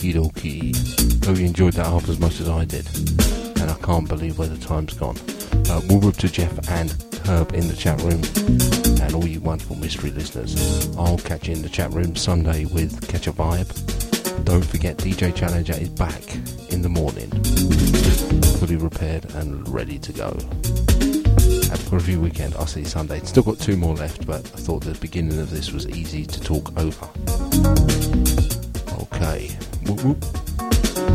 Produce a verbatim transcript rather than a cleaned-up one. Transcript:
Okie dokie. Hope you enjoyed that half as much as I did. And I can't believe where the time's gone. Uh, we'll to Jeff and Herb in the chat room, and all you wonderful mystery listeners. I'll catch you in the chat room Sunday with Catch a Vibe. Don't forget D J Challenger is back in the morning, fully repaired and ready to go. Have a review weekend. I'll see you Sunday. Still got two more left, but I thought the beginning of this was easy to talk over. Okay. Whoop, whoop.